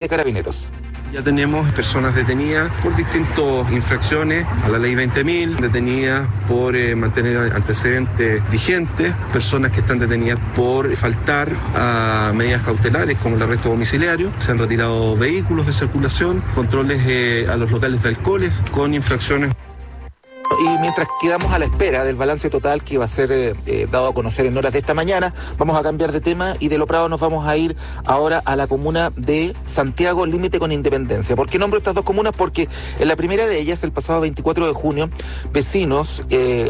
Carabineros. Ya tenemos personas detenidas por distintas infracciones a la ley 20.000, detenidas por mantener antecedentes vigentes, personas que están detenidas por faltar a medidas cautelares como el arresto domiciliario, se han retirado vehículos de circulación, controles a los locales de alcoholes con infracciones. Y mientras quedamos a la espera del balance total que va a ser dado a conocer en horas de esta mañana, vamos a cambiar de tema y de Lo Prado nos vamos a ir ahora a la comuna de Santiago, límite con Independencia. ¿Por qué nombro estas dos comunas? Porque en la primera de ellas, el pasado 24 de junio, vecinos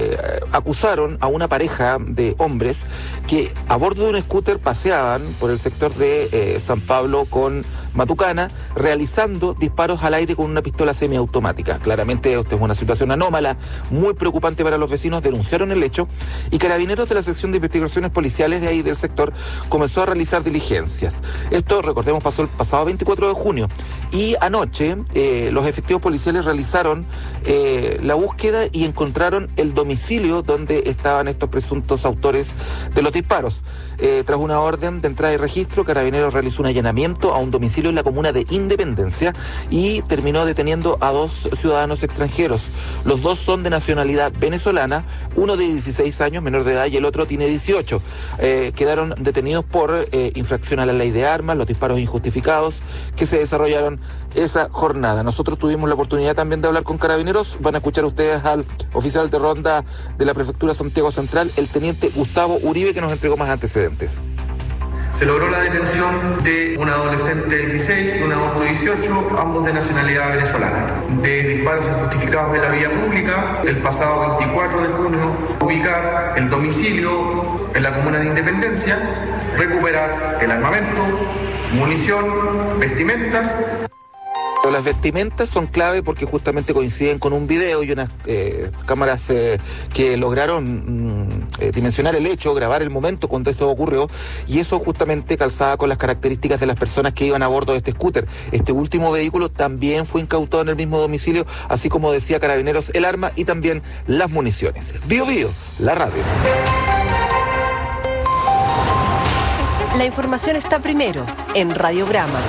acusaron a una pareja de hombres que a bordo de un scooter paseaban por el sector de San Pablo con Matucana, realizando disparos al aire con una pistola semiautomática. Claramente esto es una situación anómala, muy preocupante para los vecinos. Denunciaron el hecho y Carabineros de la sección de investigaciones policiales de ahí del sector comenzó a realizar diligencias. Esto, recordemos, pasó el pasado 24 de junio y anoche los efectivos policiales realizaron la búsqueda y encontraron el domicilio donde estaban estos presuntos autores de los disparos. Tras una orden de entrada y registro, Carabineros realizó un allanamiento a un domicilio en la comuna de Independencia y terminó deteniendo a 2 ciudadanos extranjeros. Los dos son de nacionalidad venezolana, uno de 16 años, menor de edad, y el otro tiene 18. Quedaron detenidos por infracción a la ley de armas, los disparos injustificados que se desarrollaron esa jornada. Nosotros tuvimos la oportunidad también de hablar con Carabineros. Van a escuchar ustedes al oficial de ronda de la Prefectura Santiago Central, el teniente Gustavo Uribe, que nos entregó más antecedentes. Se logró la detención de un adolescente de 16 y un adulto de 18, ambos de nacionalidad venezolana, de disparos injustificados en la vía pública. El pasado 24 de junio, ubicar el domicilio en la comuna de Independencia, recuperar el armamento, munición, vestimentas. Pero las vestimentas son clave porque justamente coinciden con un video y unas cámaras que lograron dimensionar el hecho, grabar el momento cuando esto ocurrió, y eso justamente calzaba con las características de las personas que iban a bordo de este scooter. Este último vehículo también fue incautado en el mismo domicilio, así como decía Carabineros, el arma y también las municiones. Bio Bio, la radio. La información está primero en Radiograma.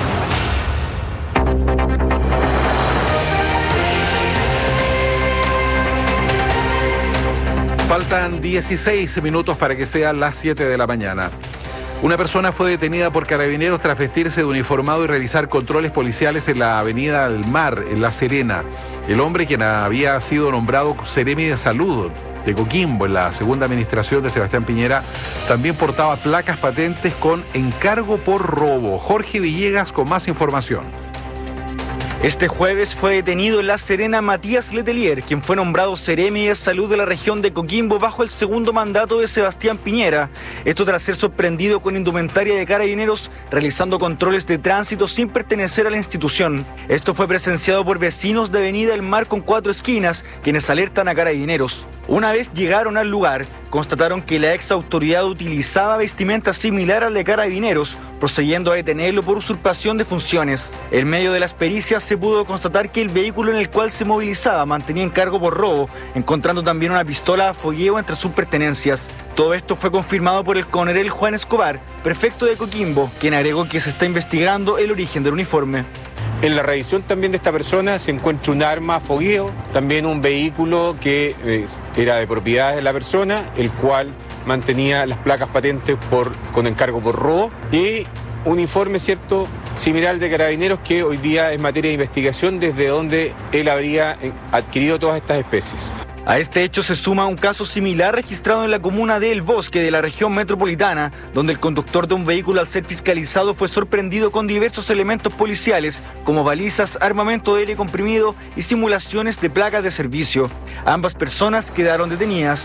Faltan 16 minutos para que sean las 7 de la mañana. Una persona fue detenida por Carabineros tras vestirse de uniformado y realizar controles policiales en la avenida del Mar, en La Serena. El hombre, quien había sido nombrado Seremi de Salud de Coquimbo en la segunda administración de Sebastián Piñera, también portaba placas patentes con encargo por robo. Jorge Villegas con más información. Este jueves fue detenido en La Serena Matías Letelier, quien fue nombrado Seremi de Salud de la región de Coquimbo bajo el segundo mandato de Sebastián Piñera. Esto tras ser sorprendido con indumentaria de Carabineros realizando controles de tránsito sin pertenecer a la institución. Esto fue presenciado por vecinos de Avenida El Mar con 4 esquinas, quienes alertan a Carabineros. Una vez llegaron al lugar, constataron que la ex autoridad utilizaba vestimenta similar al de Carabineros, procediendo a detenerlo por usurpación de funciones. En medio de las pericias se pudo constatar que el vehículo en el cual se movilizaba mantenía encargo por robo, encontrando también una pistola a fogueo entre sus pertenencias. Todo esto fue confirmado por el coronel Juan Escobar, prefecto de Coquimbo, quien agregó que se está investigando el origen del uniforme. En la revisión también de esta persona se encuentra un arma a fogueo, también un vehículo que era de propiedad de la persona, el cual mantenía las placas patentes con encargo por robo, y un informe, ¿cierto?, similar de Carabineros que hoy día es materia de investigación desde donde él habría adquirido todas estas especies. A este hecho se suma un caso similar registrado en la comuna de El Bosque de la región metropolitana, donde el conductor de un vehículo al ser fiscalizado fue sorprendido con diversos elementos policiales, como balizas, armamento de aire comprimido y simulaciones de placas de servicio. Ambas personas quedaron detenidas.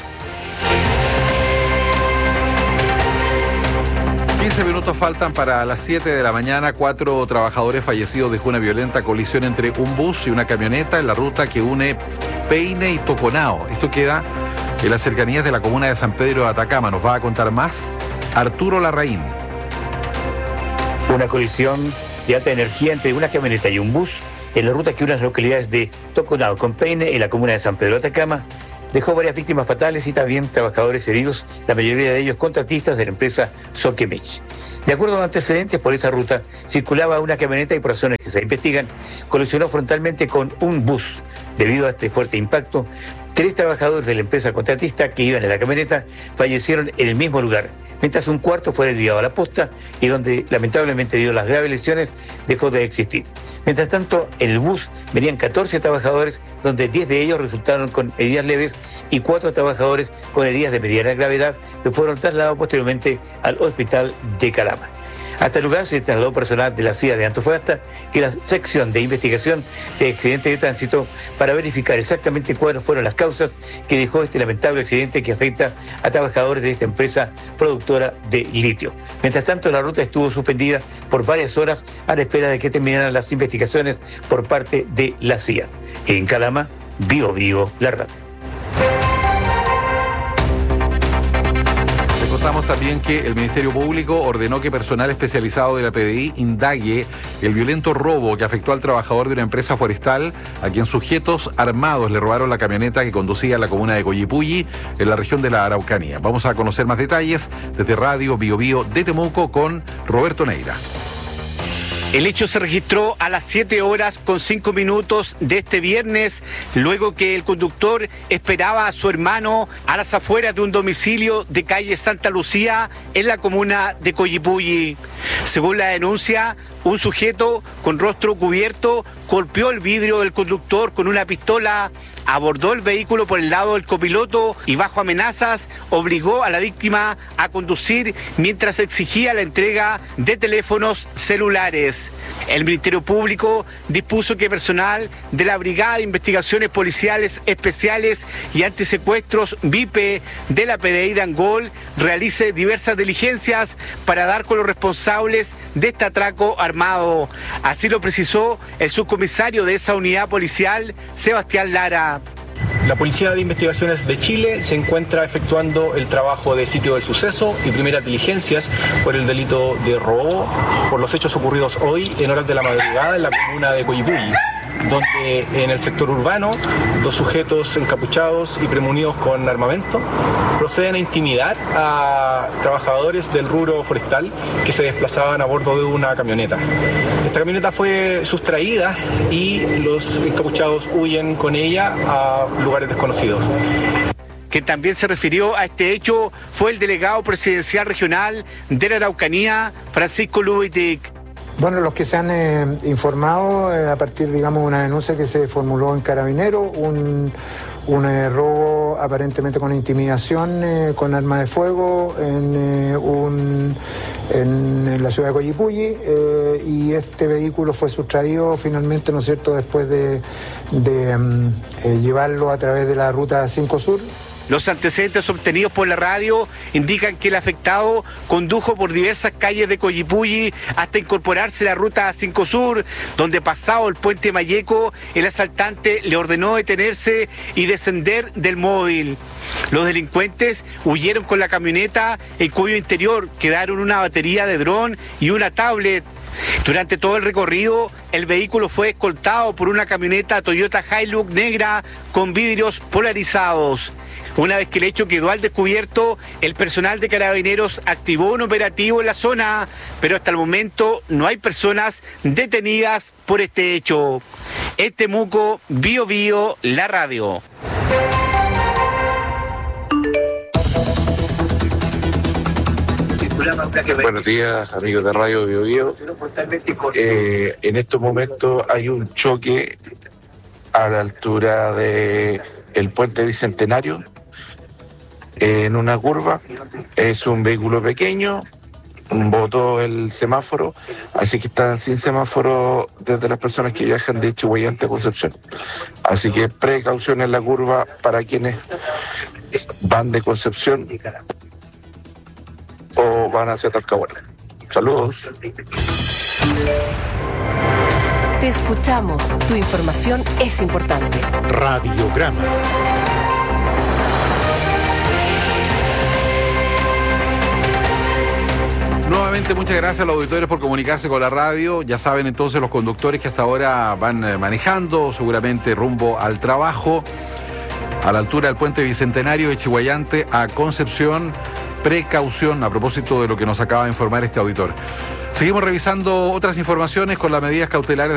15 minutos faltan para las 7 de la mañana. 4 trabajadores fallecidos dejó una violenta colisión entre un bus y una camioneta en la ruta que une Peine y Toconao. Esto queda en las cercanías de la comuna de San Pedro de Atacama. Nos va a contar más Arturo Larraín. Una colisión de alta energía entre una camioneta y un bus en la ruta que une las localidades de Toconao con Peine en la comuna de San Pedro de Atacama dejó varias víctimas fatales y también trabajadores heridos, la mayoría de ellos contratistas de la empresa Soquemich. De acuerdo a los antecedentes, por esa ruta circulaba una camioneta y por razones que se investigan, colisionó frontalmente con un bus. Debido a este fuerte impacto, 3 trabajadores de la empresa contratista que iban en la camioneta fallecieron en el mismo lugar, mientras un cuarto fue desviado a la posta y donde lamentablemente dio las graves lesiones dejó de existir. Mientras tanto, en el bus venían 14 trabajadores, donde 10 de ellos resultaron con heridas leves y 4 trabajadores con heridas de mediana gravedad que fueron trasladados posteriormente al hospital de Calama. Hasta el lugar se trasladó personal de la CIA de Antofagasta, que es la sección de investigación de accidentes de tránsito, para verificar exactamente cuáles fueron las causas que dejó este lamentable accidente que afecta a trabajadores de esta empresa productora de litio. Mientras tanto, la ruta estuvo suspendida por varias horas a la espera de que terminaran las investigaciones por parte de la CIA. En Calama, Bio Bio, la radio. Contamos también que el Ministerio Público ordenó que personal especializado de la PDI indague el violento robo que afectó al trabajador de una empresa forestal a quien sujetos armados le robaron la camioneta que conducía a la comuna de Coyipulli, en la región de la Araucanía. Vamos a conocer más detalles desde Radio Bio Bio de Temuco con Roberto Neira. El hecho se registró a las 7:05 de este viernes, luego que el conductor esperaba a su hermano a las afueras de un domicilio de calle Santa Lucía en la comuna de Coyipulli. Según la denuncia, un sujeto con rostro cubierto golpeó el vidrio del conductor con una pistola, abordó el vehículo por el lado del copiloto y bajo amenazas obligó a la víctima a conducir mientras exigía la entrega de teléfonos celulares. El Ministerio Público dispuso que personal de la Brigada de Investigaciones Policiales Especiales y Antisecuestros (BIPE) de la PDI de Angol realice diversas diligencias para dar con los responsables de este atraco armado. Así lo precisó el subcomisario de esa unidad policial, Sebastián Lara. La Policía de Investigaciones de Chile se encuentra efectuando el trabajo de sitio del suceso y primeras diligencias por el delito de robo por los hechos ocurridos hoy en horas de la madrugada en la comuna de Coyipulli, donde en el sector urbano 2 sujetos encapuchados y premunidos con armamento proceden a intimidar a trabajadores del rubro forestal que se desplazaban a bordo de una camioneta. Esta camioneta fue sustraída y los encapuchados huyen con ella a lugares desconocidos. Quien también se refirió a este hecho fue el delegado presidencial regional de la Araucanía, Francisco Lubitic. Bueno, los que se han informado a partir, digamos, de una denuncia que se formuló en Carabineros, un robo aparentemente con intimidación con arma de fuego en la ciudad de Coyipulli, y este vehículo fue sustraído finalmente, ¿no es cierto?, después de llevarlo a través de la ruta 5 Sur. Los antecedentes obtenidos por la radio indican que el afectado condujo por diversas calles de Coyipulli hasta incorporarse a la ruta 5 Sur, donde pasado el puente Mayeco, el asaltante le ordenó detenerse y descender del móvil. Los delincuentes huyeron con la camioneta, en cuyo interior quedaron una batería de dron y una tablet. Durante todo el recorrido, el vehículo fue escoltado por una camioneta Toyota Hilux negra con vidrios polarizados. Una vez que el hecho quedó al descubierto, el personal de Carabineros activó un operativo en la zona, pero hasta el momento no hay personas detenidas por este hecho. En Temuco, Bio Bio, la radio. Buenos días, amigos de Radio Bio Bio. En estos momentos hay un choque a la altura del puente Bicentenario, en una curva. Es un vehículo pequeño, botó el semáforo, así que están sin semáforo desde las personas que viajan de Chihuayante a Concepción. Así que precaución en la curva para quienes van de Concepción o van hacia Talcahuano. Saludos. Te escuchamos. Tu información es importante. Radiograma. Nuevamente, muchas gracias a los auditores por comunicarse con la radio. Ya saben entonces los conductores que hasta ahora van manejando, seguramente rumbo al trabajo, a la altura del puente Bicentenario de Chihuayante a Concepción. precaución a propósito de lo que nos acaba de informar este auditor. Seguimos revisando otras informaciones con las medidas cautelares